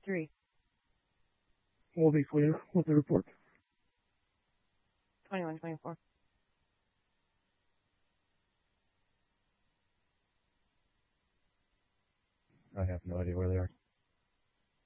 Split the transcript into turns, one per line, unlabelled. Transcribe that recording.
3.
We'll be clear with the report.
21-24.
I have no idea where they are.